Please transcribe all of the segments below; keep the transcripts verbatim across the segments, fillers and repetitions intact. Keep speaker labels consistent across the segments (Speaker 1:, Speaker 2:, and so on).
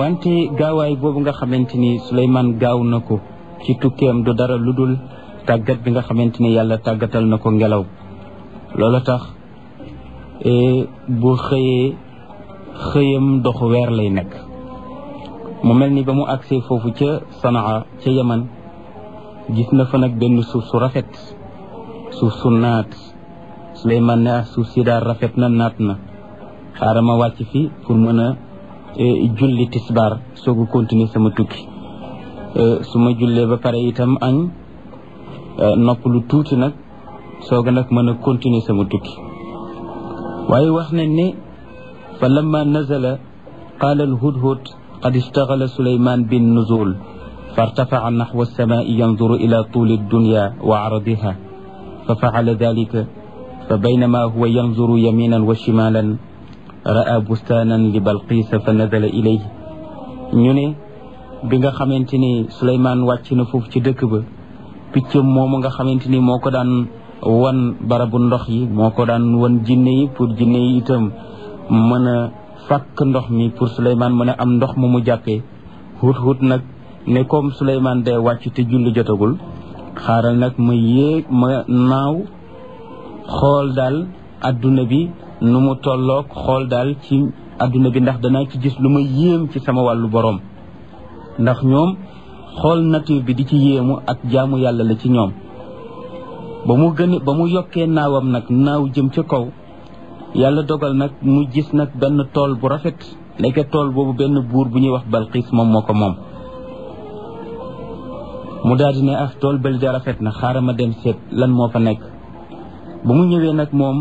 Speaker 1: wante gaawaay boobu nga xamante ni Souleymane gaaw na ko ci tukkeem du dara lu dul tàggat bi nga xamante ni yàlla tàggatal na ko ngelaw loola tax bu xëyee xëyam doxu weer lay nekk mu mel ni ba mu agsee foofu ca Sanaa ca Yaman gis na fa nag benn suuf su rafet suuf su naat Souleymane ne ah suuf si daal rafet na naat na xaaral ma wàcc fi pour mën a julli tisbaar soog a continuer sama tukki su ma jullee ba pare itam añ nopp lu tuuti nag soog a nag mën a continuer sama tukki waaye wax nañ ne fa lamma nazala qaala alhudhud qad ishtaghala Souleymane bin nuzul فارتفع نحو السماء ينظر إلى طول الدنيا وعرضها ففعل ذلك فبينما هو ينظر يمينا وشمالا رأى بستانا لبلقيس فنزل إليه ñu ne bi nga xamante ni Souleymane wàcc na foofu ci dëkk ba picc moomu nga xamante ni moo ko daan wan barabu ndox yi moo ko daan wan jinne yi pour jinne yi itam mën a fàkk ndox mi pour Souleymane mën a am ndox mu mu jàppee hut-hut nag ne comme Souleymane day wàcc te julli jotagul xaaral nag ma yéeg ma naaw xool daal adduna bi nu mu tolloog xool daal ci adduna bi ndax danaa ci gis lu ma yéem ci sama wàllu boroom ndax ñoom xool nature bi di ci yéemu ak jaamu yàlla la ci ñoom ba mu gën ba mu yokkee naawam nag naaw jëm ca kaw yàlla dogal nag mu gis nag benn tool bu rafet nekke tool boobu benn buur bu ñuy wax Balqiis moom moo ko moom mu daal di ne ah tool bëli de rafet na xaaral ma dem seet lan moo fa nekk ba mu ñëwee nag moom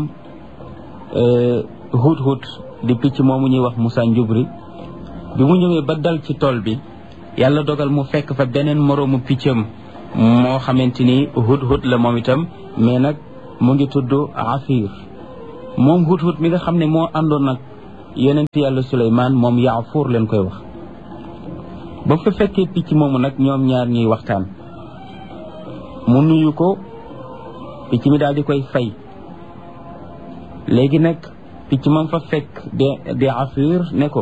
Speaker 1: hut hut di picc moomu ñuy wax Moussa Njubri bi mu ñëwee ba dal ci tool bi yàlla dogal mu fekk fa beneen moroomu piccam moo xamante ni hut hut la moom itam mais nag mu ngi tudd Afir moom hut hut mi nga xam ne moo àndoon nag yonent yàlla Souleymane moom Yaafuur leen koy wax ba fa fekkee picc moomu nag ñoom ñaar ñuy waxtaan mu nuyu ko picc mi daal di koy fay léegi nag picc moom fa fekk de de Afir ne ko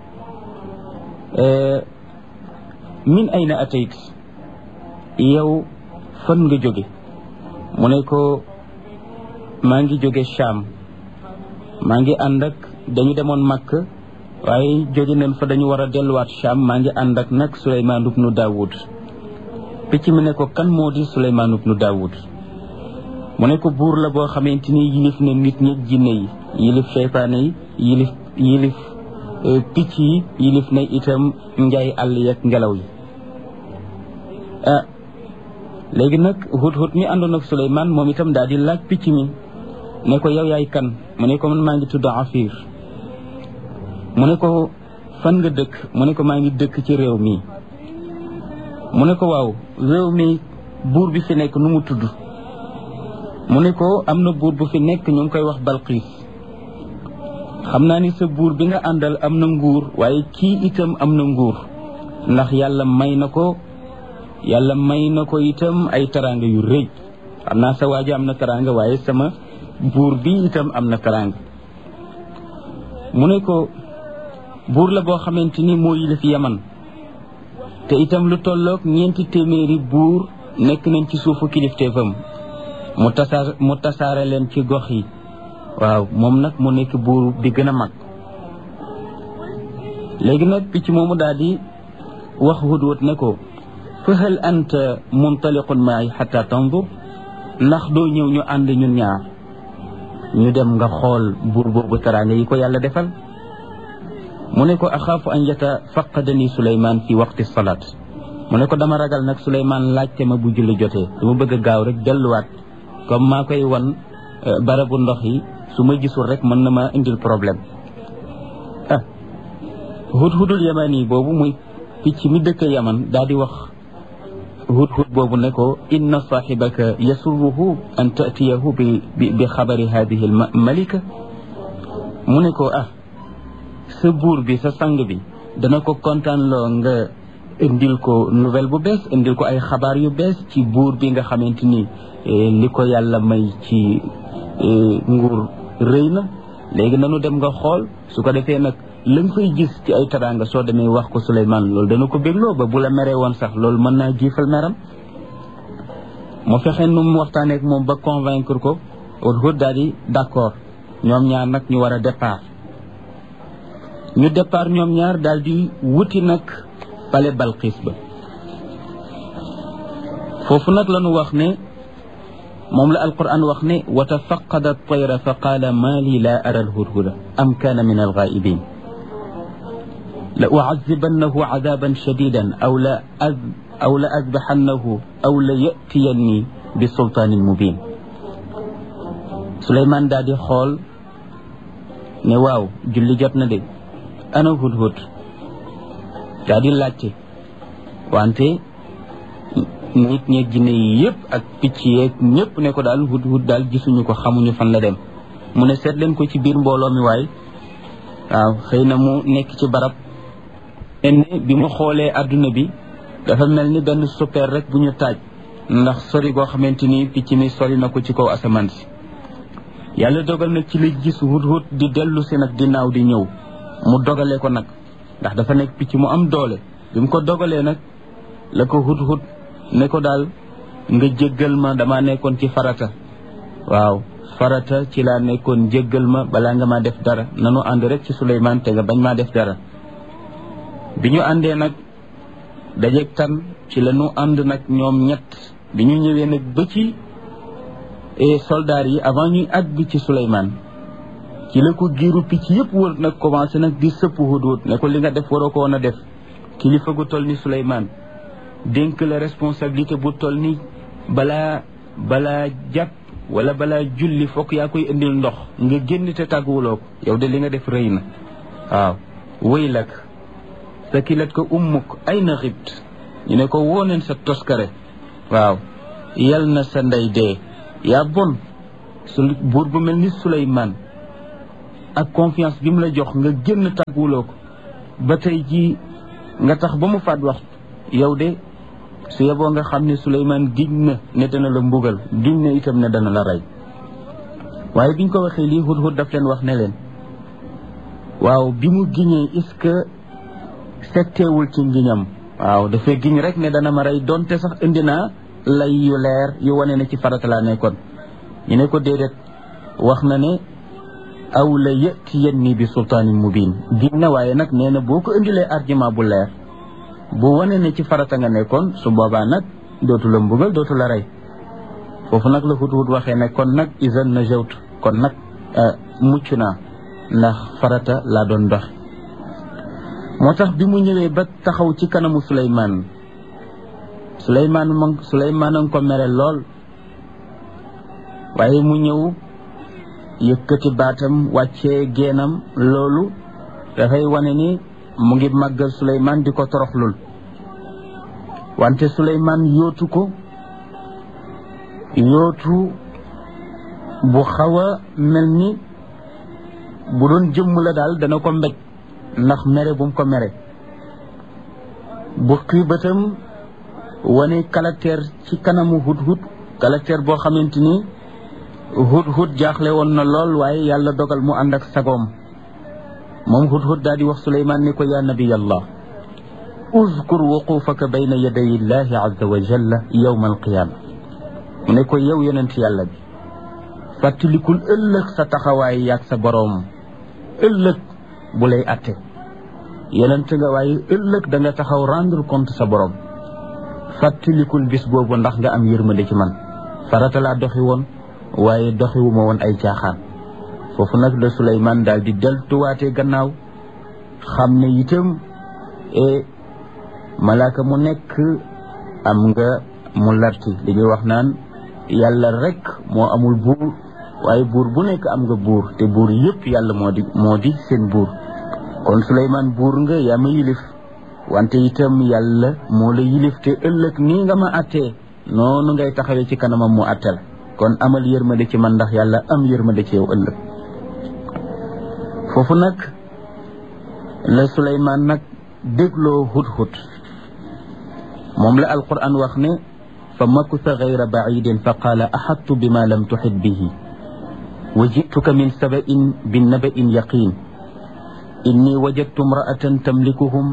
Speaker 1: min ayna atayt yow fan nga jóge mu ne ko maa ngi jóge Cham maa ngi ànd ak dañu demoon Makk waaye jóge nañ fa dañu war a delluwaat Cham maa ngi ànd ak nag Souleymane ibnu Daoud picc mi ne ko kan moo di Souleymane ibnu Daoud mu ne ko buur la boo xamante ni yilif na nit ñi jinne yi yilif seytaane yi yilif yilif picc yi yilif na itam njaay àll yeeg ngelaw yi ah léegi nag hut hut mi àndoon ak Souleymane moom itam daal di laaj picc mi ne ko yow yaay kan mu ne ko man maa ngi tudd Afir mu ne ko fan nga dëkk mu ne ko maa ngi dëkk ci réew mi mu ne ko waaw réew mi buur bi fi nekk nu mu tudd mu ne ko am na buur bu fi nekk ñu ngi koy wax Balqiis xam naa ni sa buur bi nga àndal am na nguur waaye kii itam am na nguur ndax yàlla may na ko yàlla may na ko itam ay teraanga yu rëy xam naa sa waaji am na teraanga waaye sama buur bi itam am na teraanga mu ne ko buur la boo xamante ni moo yilif Yaman te itam lu tolloog ñeenti téeméeri buur nekk nañ ci suufu kilifteefam mu tasaar mu tasaare leen ci gox yi waaw moom nag mu nekk buur bi gën a mag léegi nag picc moomu daal di wax hudhud ne ko fa hal anta muntaliqun maay xata tandur ndax doo ñëw ñu ànd ñun ñaar ñu dem nga xool buur boobu teraanga yi ko yàlla defal mu ne ko axaafu an yatafaqadani Souleymane fi waqti salaat mu ne ko dama ragal nag Souleymane laajte ma bu julli jotee dama bëgg a gaaw rek delluwaat comme maa koy wan barabu ndox yi su ma gisul rek mën na ma indil problème ah hudhudul yamani boobu muy picc mi dëkk Yaman daal di wax hudhud boobu ne ko inna saaxibaka yasurruhu an taatiyahu bi bi xabari hadihi al malika mu ne ko ah sa buur bi sa sang bi dana ko kontaan loo nga indil ko nouvelle bu bees indil ko ay xabaar yu bees ci buur bi nga xamante ni li ko yàlla may ci nguur rëy na léegi nanu dem nga xool su ko defee nag la nga fay gis ci ay teraanga soo demee wax ko Souleymane loolu dana ko bégloo ba bu la meree woon sax loolu mën naa jiifal meram mu fexe nu mu waxtaanee ak moom ba convaincre ko Hudhud daal di d'accord ñoom ñaar nag ñu war a départ ñu départ ñoom ñaar daal di wuti nag pale Balqis ba foofu nag la ñu wax ne moom la alquran wax ne wa tafaqada at-tayra fa qaala maa lii laa ara al-hudhuda am kaana min al-ghaa'ibin la u'azzibannahu 'adaaban shadiidan aw la aw la azbahannahu aw la ya'tiyanni bi sultaanin mubiin Souleymane daal di xool ne waaw julli jot na de ana Hudhud daal di laajte wante nit ñeeg jinne yi yëpp ak picc yeeg ñëpp ne ko daal Hudhud daal gisuñu ko xamuñu fan la dem mu ne seet leen ko ci biir mbooloo mi waay waaw xëy na mu nekk ci barab ne bi mu xoolee adduna bi dafa mel ni benn super rek bu ñu taaj ndax sori goo xamante ni picc mi sori na ko ci kaw asamaan si yàlla dogal nag ci la gis Hudhud di dellu si nag di naaw di ñëw mu dogalee ko nag ndax dafa nekk picc mu am doole bi mu ko dogalee nag la ko Hudhud ne ko daal nga jéggal ma dama nekkoon ci farata waaw farata ci laa nekkoon jéggal ma balaa nga ma def dara nanu ànd rek ci Souleymane te nga bañ maa def dara bi ñu àndee nag dajeeg tan ci la ñu ànd nag ñoom ñett bi ñu ñëwee nag ba ci soldats yi avant ñuy àgg ci Souleymane ci la ko giiru picc yëpp wër nag commencé nag di sëpp Hudhud ne ko li nga def waroo ko woon a def kilifa gu toll ni Souleymane dénk la responsabilité bu toll ni balaa balaa jàpp wala balaa julli fokk yaa koy indil ndox nga génn te tàgguwuloo ko yow de li nga def rëy na waaw waylak sakilat ko ummuk ay na xibt ñu ne ko wooneen sa toskare waaw yal na sa ndey dee yaa bon su buur bu mel ni Souleymane ak confiance bi mu la jox nga génn tàgguwuloo ko ba tey jii nga tax ba mu faat wax yow de su yeboo nga xam ne Souleymane giñ na ne dana la mbugal giñ na itam ne dana la rey waaye biñ ko waxee lii Hudhud daf leen wax ne leen waaw bi mu giñee est-ce que setteewul ci ngiñam waaw dafay giñ rek ne dana ma rey donte sax indi naa lay yu leer yu wane ne ci farata laa nekkoon ñu ne ko déedéet wax na ne aw la yatiyanni bi sultaanin mubiin giñ na waaye nag nee na boo ko indilee argument bu leer bu wane ne ci farata nga nekkoon su boobaa nag dootu la mbugal dootu la rey foofu nag la Hudhud waxee ne kon nag izan najawt kon nag mucc naa ndax farata laa doon dox moo tax bi mu ñëwee ba taxaw ci kanamu Souleymane Souleymane moom Souleymane a ngi ko mere lool waaye mu ñëw yëkkati baatam wàccee geenam loolu dafay wane ni mu ngi màggal Souleymane di ko toroxlul wante Souleymane yootu ko yootu bu xaw a mel ni bu doon jëmm la daal dana ko mbéj ndax mere bu mu ko mere bu xii bëtam wane caractère ci kanamu Hudhud caractère boo xamante ni Hudhud jaaxle woon na lool waaye yàlla dogal mu ànd ak sagoom moom Hudhud daal di wax Souleymane ni ko yaa nabiyallah uzkur wuqufaka bayna yaday illahi azza wa jalla yawma alqiyama mu ne ko yow yonent yàlla bi fàttalikul ëllëg sa taxawaay yaag sa boroom ëllëg bu lay atte yonent nga waaye ëllëg da nga taxaw rendre compte sa boroom fàttalikul bis boobu ndax nga am yërmande ci man farata laa doxi woon waaye doxiwuma woon ay caaxaan foofu nag la Souleymane daal di deltuwaatee gannaaw xam ne itam e malaaka mu nekk am nga mu larti li ñuy wax naan yàlla rek moo amul buur waaye buur bu nekk am nga buur te buur yëpp yàlla moo di moo di seen buur kon Souleymane buur nga yaa ma yilif wante itam yàlla moo la yilif te ëllëg nii nga ma attee noonu ngay taxawee ci kanamam mu atte la kon amal yërmande ci man ndax yàlla am yërmande ci yow ëllëg foofu nag la Souleymane nag dégloo Hudhud moom la alquran wax ne fa makutha gayra bacidin fa qaala axattu bima lam tuxit bihi wa jituka min sabain bi nabain yaqin inni wajadtu imra'atan tamlikuhum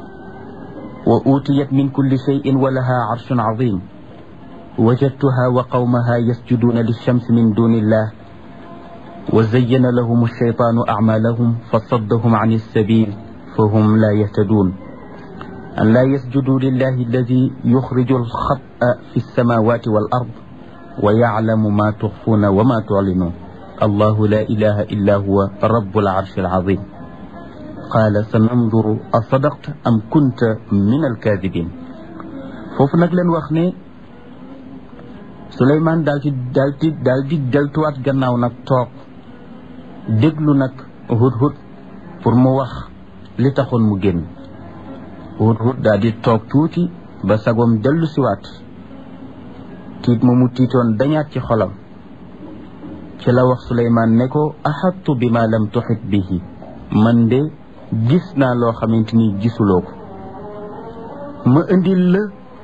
Speaker 1: wa utiyat min kulli shay'in wa laha arshun azim wajadtuha wa qawmaha yasjuduna lish-shamsi min duni illah wa zayyana lahum ash-shaytanu a'malahum fasaddahum 'ani as-sabil fahum la yahtadun an la yasjudu lillahi alladhi yukhriju al-khab'a fi as-samawati wal-ard wa ya'lamu ma tukhfuna wa ma tu'linun allahu la ilaha illa huwa rabbul 'arshil 'azim qaala sananzuru asadaqta am kunta min alkaadibin. foofu nag leen wax ne Suleymaan daal di daal di daal di deltuwaat gannaaw nag toog déglu nag Hudhud pour mu wax li taxoon mu génn. Hudhud daal di toog tuuti ba sagoom dellu siwaat tiit ma mu tiitoon dañaat ci xolam ci la wax Suleymaan ne ko axattu bi ma lam tuxit bihi man de gis naa loo xamante ni gisuloo ko ma indil la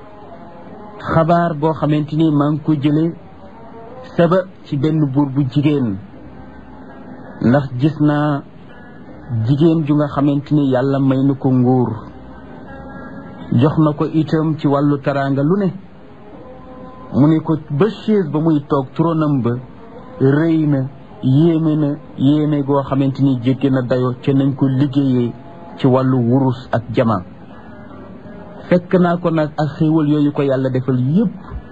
Speaker 1: xabaar boo xamante ni maa ngi ko jëlee saba ci benn buur bu jigéen ndax gis naa jigéen ju nga xamante ni yàlla may na ko nguur jox na ko itam ci wàllu taraanga lu ne mu ne ko ba chaise ba muy toog tronam ba rëy na yéeme na yéeme goo xamante ni jéggi na dayo ca nañ ko liggéeyee ci wàllu wurus ak jama fekk naa ko nag ak xéewal yooyu ko yàlla defal yépp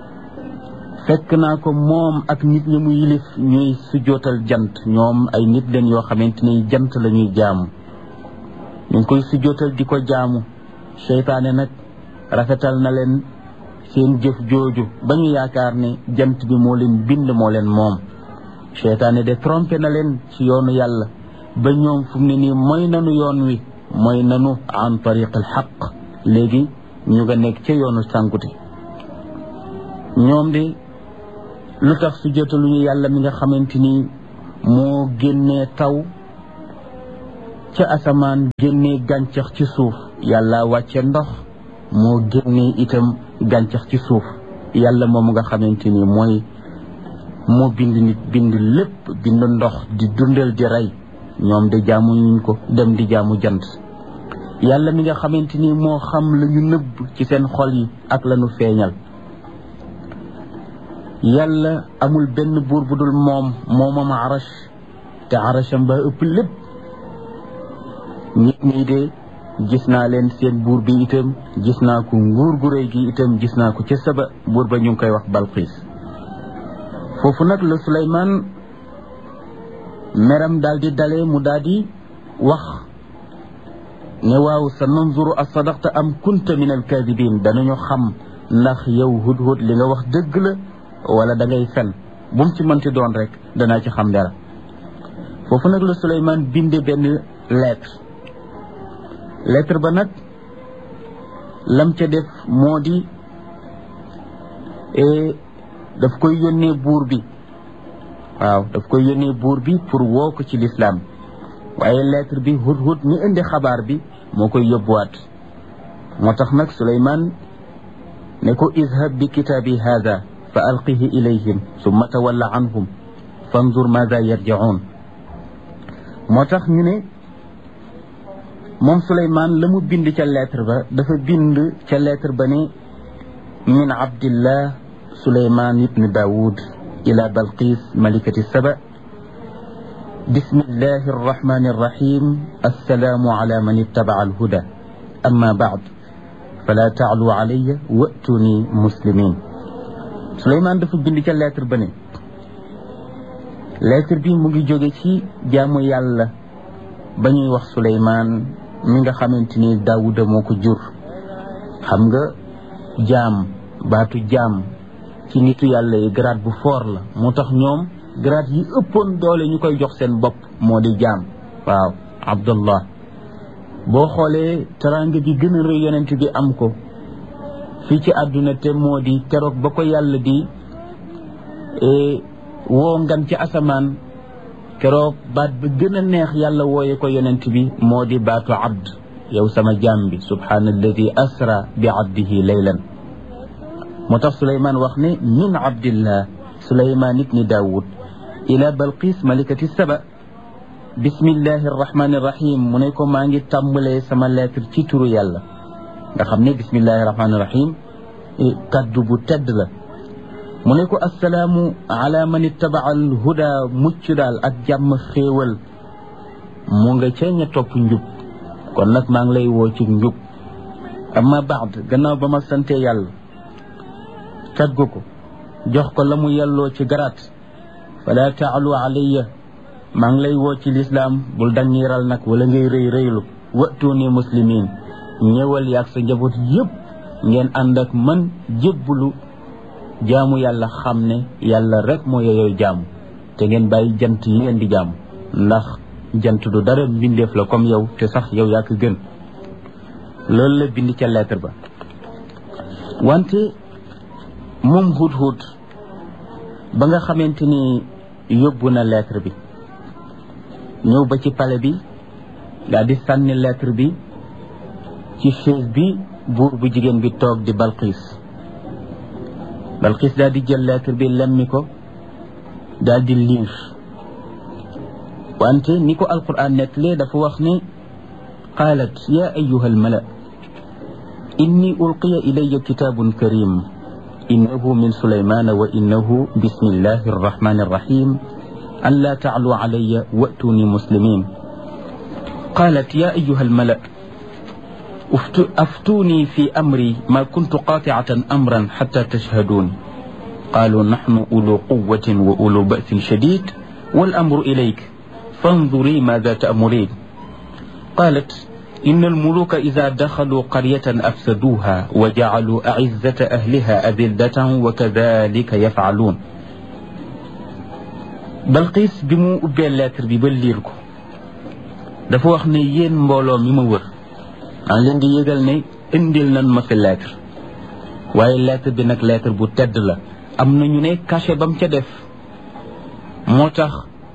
Speaker 1: fekk naa ko moom ak nit ñi mu yilif ñuy sujjootal jant ñoom ay nit leen yoo xamante ni jant la ñuy jaamu ñu ngi koy sujjootal di ko jaamu seytaane nag rafetal na leen seen jëf jooju ba ñu yaakaar ne jant bi moo leen bind moo leen moom seytaane de trompé na leen ci yoonu yàlla ba ñoom fu mu ne nii mooy nanu yoon wi mooy nanu an tariq al xaq léegi ñu nga nekk ca yoonu sànkute ñoom de lu tax su jotaluñu yàlla mi nga xamante ni moo génnee taw ca asamaan génnee gàncax ci suuf yàlla wàcce ndox moo génnee itam gàncax ci suuf yàlla moom nga xamante ni mooy moo bind nit bind lépp bind ndox di dundal di rey ñoom de jaamu ñuñ ko dem di jaamu jant yàlla mi nga xamante ni moo xam la ñu nëbb ci seen xol yi ak la ñu feeñal yàlla amul benn buur bu dul moom moomam arash te arasham ba ëpp lépp nit ñi de gis naa leen seen buur bi itam gis naa ko nguur gu rëy gi itam gis naa ko ca saba buur ba ñu ngi koy wax Balqiis foofu nag la Suleymaan meram daal di dalee mu daal di wax ne waaw sa nanzuru asadaqta am kunta min alkaadibin danañu xam ndax yow Hudhud li nga wax dëgg la wala da ngay fen bu mu ci mënti doon rek danaa ci xam dara foofu nag la Suleymaan binde benn lettre lettre ba nag lam ca def moo di daf koy yónnee buur bi waaw daf koy yónnee buur bi pour woo ko ci lislaam waaye lettre bi Hudhud mi indi xabaar bi moo koy yóbbuwaat moo tax nag Suleymaan ne ko izhab bi kitaabi haada fa alqihi ilayhim summa tawalla anhum fanzur maada yarji'un moo tax ñu ne moom Suleymaan la mu bind ca lettre ba dafa bind ca lettre ba ne min abdillah Suleymaan ibn Daawud ila Balqiis malikati Saba bismillahi arrahmani arrahim assalaamu ala man ittaba'a alhuda amma ba'd fala ta'lu alayya wa'tuni muslimin Suleymaan dafa bind ca lettre ba ne lettre bi mu ngi jóge ci jaamu yàlla ba ñuy wax Suleymaan mi nga xamante ni Daawuda moo ko jur xam nga jaam baatu jaam ci nitu yàlla yi grade bu fort la moo tax ñoom grade yi ëppoon doole ñu koy jox seen bopp moo di jaam waaw Abdullah boo xoolee teraanga bi gën a rëy yonent bi am ko fii ci àdduna te moo di keroog ba ko yàlla di woo ngan ci asamaan keroog baat ba gën a neex yàlla wooye ko yonent bi moo di baatu abd yow sama jaam bi subhaanalladi asra bi abdihi laylan moo tax Suleymaan wax ne min abdillah Suleymaan ibni Daawud ila Balqiis malikati Saba bismillahi rahmani rahim mu ne ko maa ngi tàmbalee sama lettre ci turu yàlla nga xam ne bismillahi rahmani rahim kaddu bu tedd la mu ne ko assalaamu ala man ittabaa al huda mucc daal ak jàmm xéewal mu nga ca ña topp njub kon nag maa ngi lay woo ci njub amma baad gannaaw ba ma sante yàlla taggu ko jox ko la mu yelloo ci garaat fala taalu alayya maa ngi lay woo ci lislaam bul dañiiral nag wala ngay rëy rëylu wa'tuuni muslimin ñëwal yaag sa njaboot yëpp ngeen ànd ak man jébbulu jaamu yàlla xam ne yàlla rek moo yeyoo jaamu te ngeen bàyyi jant yi ngeen di jaamu ndax jant du dara mbindeef la comme yow te sax yow yaa ko gën loolu la bind ca lettre ba wante moom Hudhud ba nga xamante ni yóbbu na lettre bi ñëw ba ci palais bi daal di sànni lettre bi ci chaise bi buur bu jigéen bi toog di Balqis Balqis daal di jël lettre bi lemmi ko daal di liir wante ni ko alquran nettalee dafa wax ne qaalat ya ayyuha almala inni ulqiya ilayya kitabun karim innahu min sulaymana wa innahu bismillahi arrahmani arrahim an la ta'lu alayya wa'tuni muslimin قالت يا أيها الملأ أفتوني في أمري ما كنت قاطعة أمرا حتى تشهدون قالوا نحن أولو قوة وأولو بأس شديد والأمر إليك فانظري ماذا تأمرين قالت إن الملوك إذا دخلوا قرية أفسدوها وجعلوا أعزة أهلها أذلة وكذلك يفعلون Balqis bi mu ubbee lettre bi ba liir ko dafa wax ne yéen mbooloo mi ma wër maa ngi leen di yëgal ne indil nañ ma fi lettre waaye lettre bi nag lettre bu tedd la am na ñu ne cachet bam ca def moo tax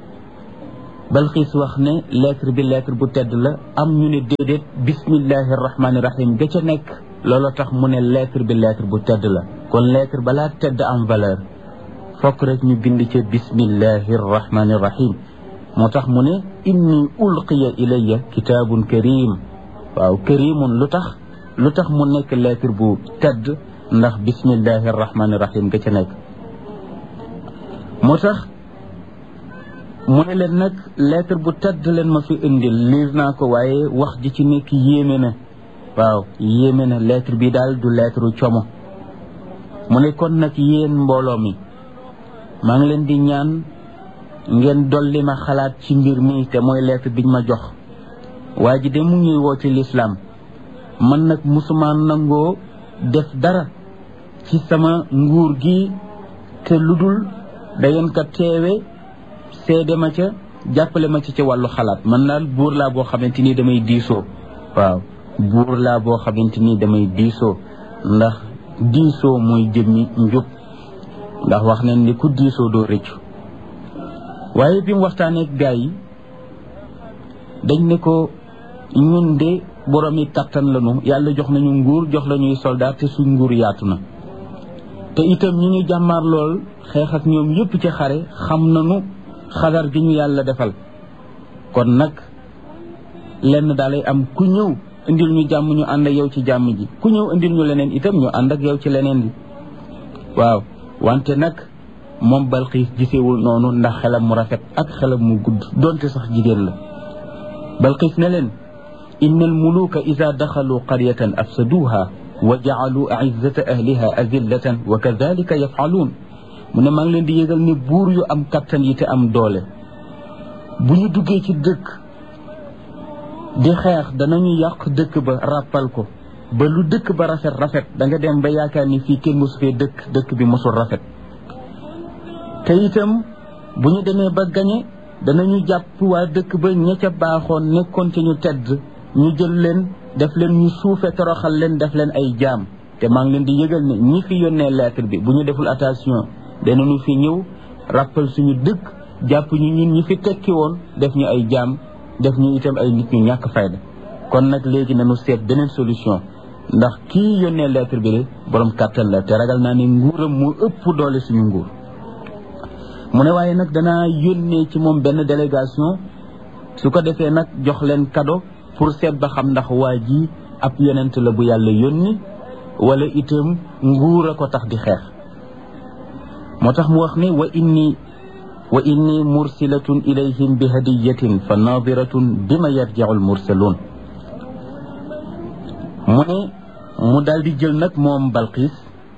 Speaker 1: Balqis wax ne lettre bi lettre bu tedd la am ñu ne déedéet bismillahi rahmaani rahim ga ca nekk loolu tax mu ne lettre bi lettre bu tedd la kon lettre balaa tedd am valeur fokk rek ñu bind ca bismillahi rahmaani rahim moo tax mu ne inni ulqiya ilayya kitaabun karim waaw karimun lu tax lu tax mu nekk lettre bu tedd ndax bismillahi rahmaani rahim ga ca nekk moo tax mu ne leen nag lettre bu tedd leen ma fi indil liir naa ko waaye wax ji ci nekk yéeme na waaw yéeme na lettre bi daal du lettre como mu ne kon nag yéen mbooloo mi maa ngi leen di ñaan ngeen dolli ma xalaat ci mbir mi te mooy lettre biñ ma jox waa ji de mu ngi woo ci lislaam man nag musuma nangoo def dara ci sama nguur gi te lu dul da ngeen ko teewe seede ma ca jàppale ma ci ci wàllu xalaat man daal buur laa boo xamante ni damay diisoo waaw buur laa boo xamante ni damay diisoo ndax diisoo mooy jëmmi njub ndax wax nañ ni ku diisoo doo rëccu waaye bi mu waxtaanee ak gaa yi dañ ne ko ñun de borom yi kattan lañu yàlla jox nañu nguur jox lañuy soldat te suñ nguur yaatu na te itam ñi ñu jàmmaar lool xeex ak ñoom yëpp ci xare xam nañu xadar gi ñu yàlla defal kon nag lenn daalay am ku ñëw indil ñu jàmm ñu ànd ak yow ci jàmm ji ku ñëw indil ñu leneen itam ñu ànd ak yow ci leneen li waaw wante nag moom Balqis gisewul noonu ndax xelam mu rafet ak xelam mu gudd donte sax jigéen la Balqis ne leen inna al muluka ida daxalu qaryatan afsaduha wa jaalu aizzata ahliha azillatan wa kadalika yafaluun mu ne maa ngi leen di yëgal ne buur yu am kattan yi te am doole bu ñu duggee ci dëkk di xeex danañu yàq dëkk ba ràppal ko ba lu dëkk ba rafet rafet da nga dem ba yaakaar ni fii kenn mosu fee dëkk dëkk bi mosul rafet te itam bu ñu demee ba gañe danañu jàpp waa dëkk ba ña ca baaxoon nekkoon ci ñu tedd ñu jël leen def leen ñu suufe toroxal leen def leen ay jaam te maa ngi leen di yëgal ne ñi fi yónnee lettre bi bu ñu deful attention danañu fi ñëw rappal suñu dëkk jàpp ñu ñun ñi fi tekki woon def ñu ay jaam def ñu itam ay nit ñu ñàkk fayda kon nag léegi nañu seet beneen solution ndax kii yónnee lettre bi de borom kàttan la te ragal naa ne nguuram moo ëpp doole suñu nguur mu ne waaye nag danaa yónnee ci moom benn délégation su ko defee nag jox leen cadeau pour seet ba xam ndax waa ji ab yonent la bu yàlla yónni wala itam nguur a ko tax di xeex. moo tax mu wax ne wa inni wa inni mursilatun ilayhim bi hadiyatin fa nadiratun bima yarji'u al mursalun. mu ne mu daal di jël nag moom Balqis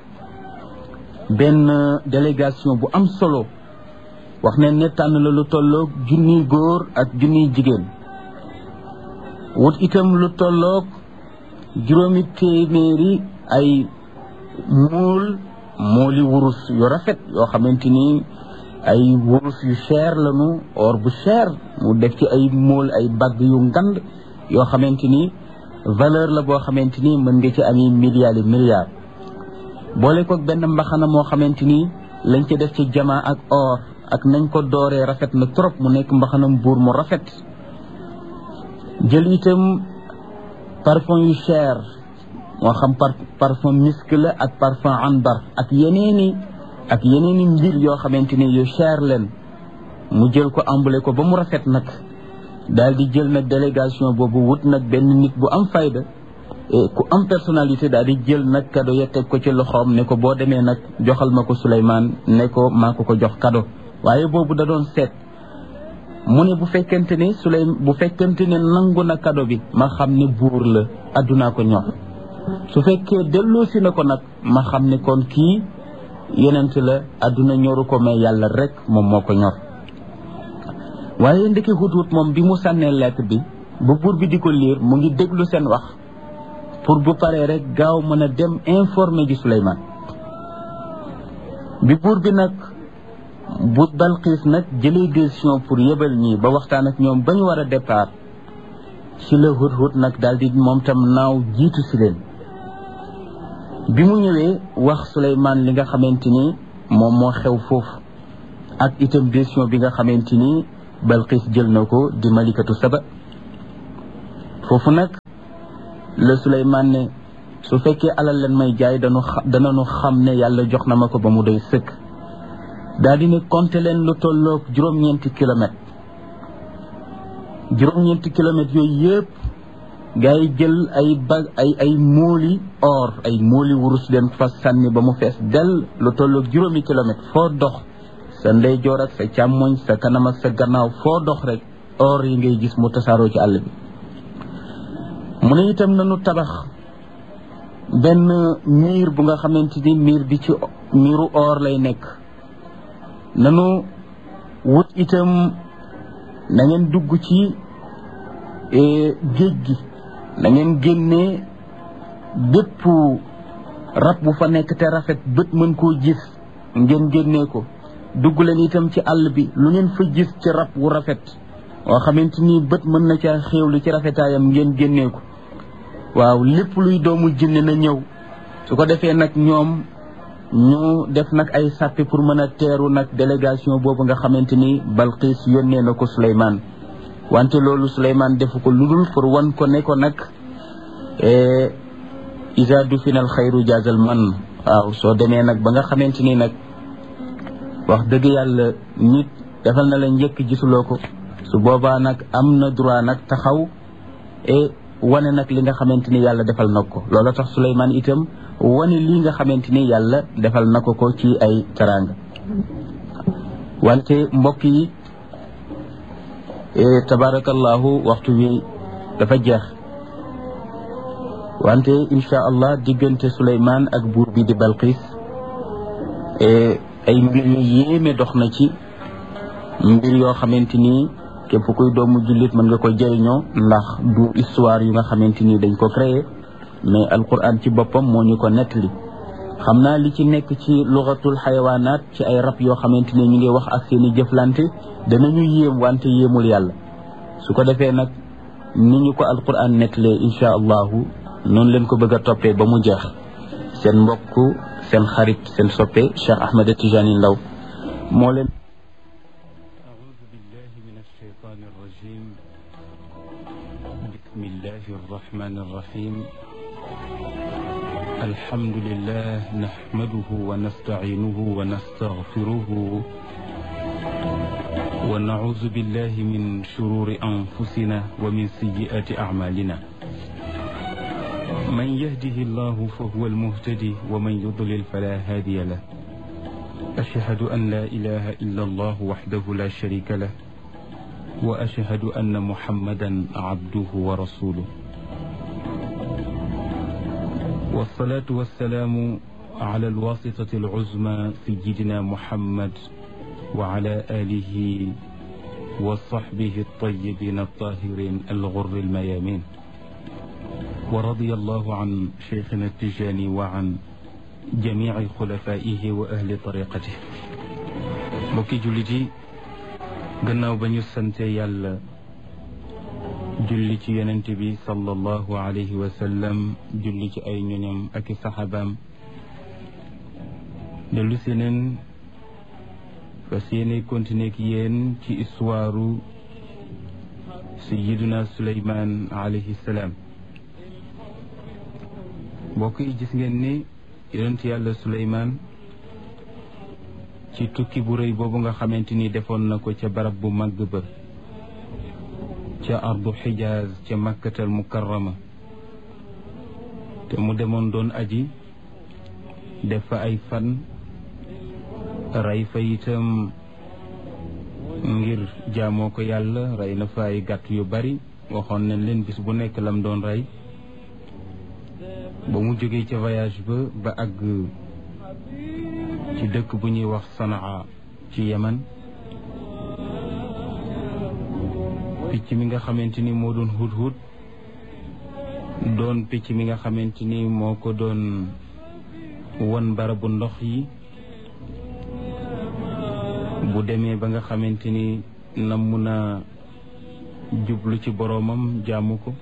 Speaker 1: benn délégation bu am solo wax ne ne tànn la lu tolloog junniy góor ak junniy jigéen wut itam lu tolloog juróomi téeméeri ay muul muuli wurus yu rafet yoo xamante ni ay wurus yu cher lañu or bu cher mu def ci ay muul ay bagg yu ngand yoo xamante ni valeur la boo xamante ni mën nga ci ami milliards yi milliards boole ko benn mbaxana moo xamante ni lañ ci def ci jamaa ak or ak nañ ko dooree rafet na trop mu nekk mbaxanam buur mu rafet jël itam parfum yu cher moo xam par parfum misk la ak parfum anbar ak yeneeni ak yeneeni mbir yoo xamante ni yu cher leen mu jël ko emballé ko ba mu rafet nag daal di jël nag délégation boobu wut nag benn nit bu am fayda ku am personnalité daal di jël nag cadeau ya teg ko ci loxoom ne ko boo demee nag joxal ma ko Souleymane ne ko maa ko ko jox cadeau waaye boobu da doon seet mu ne bu fekkente ni Souleymane bu fekkente ne nangu na cadeau bi ma xam ne buur la addunaa ko ñor su fekkee delloosi na ko nag ma xam ne kon kii yonent la adduna ñoru ko mais yàlla rek moom moo ko ñor. waaye ndeke Hudhud moom bi mu sànnee lettre bi ba buur bi di ko liir mu ngi déglu seen wax pour bu paree rek gaaw mën a dem informer ji Souleymane. bi buur bi nag bu Balqis nag jëlee décision pour yebal ñii ba waxtaan ak ñoom ba ñu war a départ ci la Hudhud nag daal di moom tam naaw jiitu si leen. bi mu ñëwee wax Souleymane li nga xamante ni moom moo xew foofu ak itam décision bi nga xamante ni Balqis jël na ko di malikatu Saba foofu nag la Souleymane ne su fekkee alal leen may jaay dañu danañu xam ne yàlla jox na ma ko ba mu doy sëkk daal di ne compter leen lu tolloog juróom-ñeenti kilomètres juróom-ñeenti kilomètres yooyu yëpp gaa yi jël ay bag ay ay móoli or ay móoli wurus leen fas sànni ba mu fees dell lu tolloog juróomi kilomètres foo dox sa ndeyjoor ak sa càmmoñ sa kanam ak sa gannaaw foo dox rek or yi ngay gis mu tasaaroo ci àll bi. mu ne itam nanu tabax benn miir bu nga xamante ni miir bi ci miiru or lay nekk nanu wut itam na ngeen dugg ci géej gi na ngeen génnee bépp rab bu fa nekk te rafet bët mën koo gis ngeen génnee ko dugg leen itam ci àll bi lu ngeen fa gis ci rab wu rafet woo xamante ni bët mën na ca xéewlu ci rafetaayam ngeen génnee ko waaw lépp luy doomu jinne na ñëw su ko defee nag ñoom ñu def nag ay sàppi pour mën a teeru nag délégation boobu nga xamante ni Balqis yónnee na ko Souleymane wante loolu Souleymane defu ko ludul pour wan ko ne ko nag isa du final xayru jaazal man waaw soo demee nag ba nga xamante ni nag wax dëgg yàlla nit defal na la njëkk gisuloo ko su boobaa nag am na droit nag taxaw et wane nag li nga xamante ni yàlla defal na ko loola tax Souleymane itam wane lii nga xamante ni yàlla defal na ko ko ci ay teraanga wante mbokk yi tabarakallahu waxtu wi dafa jeex wante insha allah diggante Souleymane ak buur bi di Balqis ay mbir yu yéeme dox na ci mbir yoo xamante ni képp kuy doomu jullit mën nga ko jëriñoo ndax du histoire yu nga xamante ni dañ ko créé mais alquran ci boppam moo ñu ko nettali xam naa li ci nekk ci lugatul xayawaanaat ci ay rab yoo xamante ni ñu ngi wax ak seeni jëflante danañu yéem wante yéemul yàlla su ko defee nag ni ñu ko alquran nettalee insha allahu noonu leen ko bëgg a toppee ba mu jeex seen mbokk seen xarit seen soppe Cheikh Ahmed Tidiane Ndao moo leen بسم الله الرحمن الرحيم الحمد لله نحمده ونستعينه ونستغفره ونعوذ بالله من شرور أنفسنا ومن سيئات أعمالنا من يهده الله فهو المهتدي ومن يضلل فلا هادي له أشهد أن لا إله إلا الله وحده لا شريك له وأشهد أن محمدا عبده ورسوله والصلاة والسلام على الواسطة العظمى سيدنا محمد وعلى آله وصحبه الطيبين الطاهرين الغر الميامين ورضي الله عن شيخنا التجاني وعن جميع خلفائه وأهل طريقته mbokki jullit yi gannaaw ba ñu sante yàlla julli ci yonent bi sallallahu alayhi wa sallam julli ci ay ñoñam ak i saxaabaam dellu si neen fas yéene continuer ak yéen ci histoire sayyiduna Suleymaan alayhi salaam mbokk yi gis ngeen ni yonent yàlla Suleymaan ci tukki bu rëy boobu nga xamante ni defoon na ko ca barab bu màgg ba ca ardu xijaaz ca makkatal mukarrama te mu demoon doon aji def fa ay fan rey fa itam ngir jaamoo ko yàlla rey na fa ay gàtt yu bari waxoon nañ leen bis bu nekk lam doon rey ba mu jógee ca voyage ba ba àgg ci dëkk bu ñuy wax Sanaa ci Yaman picc mi nga xamante ni moo doon hudhud doon picc mi nga xamante ni moo ko doon won barabu ndox yi bu demee ba nga xamante ni namm na jublu ci boroomam jaamu ko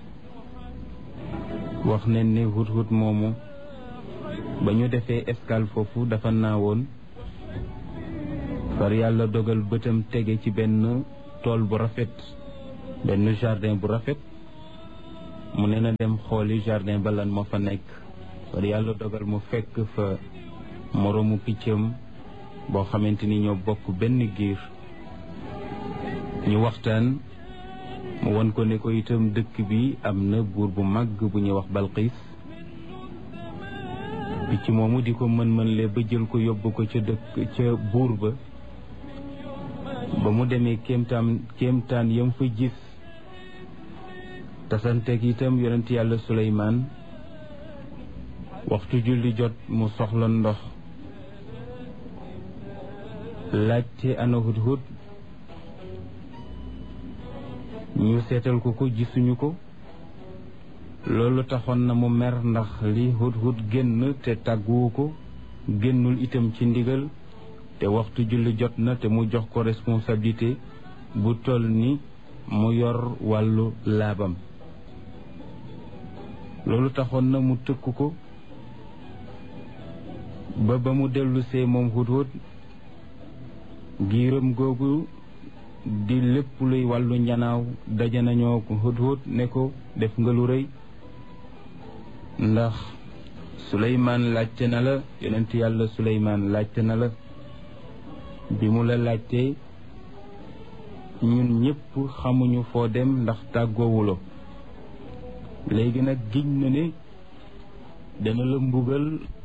Speaker 1: wax nañ ne hudhud moomu ba ñu defee escale foofu dafa naawoon far yàlla dogal bëtam tege ci benn tool bu rafet benn jardin bu rafet mu ne na dem xooli jardin ba lan moo fa nekk far yàlla dogal mu fekk fa moroomu piccam boo xamante ni ñoo bokk benn giir ñu waxtaan mu won ko ne ko itam dëkk bi am na buur bu màgg bu ñuy wax Balqiis picc moomu di ko mën-mën le ba jël ko yóbbu ko ca dëkk ca buur ba ba mu demee kéemtaan kéemtaan yam fa gis tasanteeg itam yonent yàlla Suleymaan waxtu julli jot mu soxla ndox laajte ana hudhud ñu seetal ko ko gisuñu ko loolu taxoon na mu mer ndax li hudhud génn te tàgguwu ko génnul itam ci ndigal te waxtu julli jot na te mu jox ko responsabilité bu toll ni mu yor wàllu laabam loolu taxoon na mu tëkk ko ba ba mu dellusee moom hudhud giiram googu di lépp luy wàllu njanaaw daje nañoo ko hudhud ne ko def nga lu rëy ndax Suleymaan laajte na la yonent yàlla Suleymaan laajte na la bi mu la laajtee ñun ñëpp xamuñu foo dem ndax tàggoowuloo léegi nag giñ na ne dana la mbugal